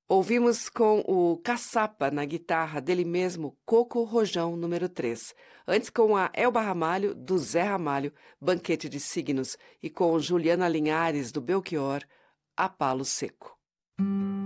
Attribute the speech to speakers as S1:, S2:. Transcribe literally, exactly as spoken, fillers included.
S1: Ouvimos com o Caçapa na guitarra dele mesmo, Coco Rojão número três. Antes com a Elba Ramalho, do Zé Ramalho, Banquete de Signos. E com Juliana Linhares, do Belchior, A Palo Seco.